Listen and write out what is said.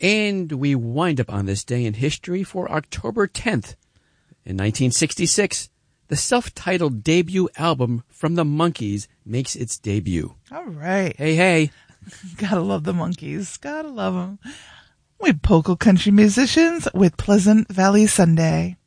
And we wind up on this day in history for October 10th. In 1966, the self-titled debut album from the Monkees makes its debut. All right. Hey, hey. Gotta love the Monkees. Gotta love them. With Polka Country Musicians with Pleasant Valley Sunday.